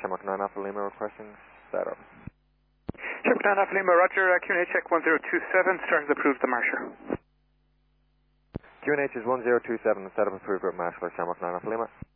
Shamrock 9 Alpha Lima requesting setup. Shamrock 9 Alpha Lima, Roger, QNH check 1027, start has approved the Marsher. QNH is 1027, the setup approved with Marshall Shamrock 9 Alpha Lima.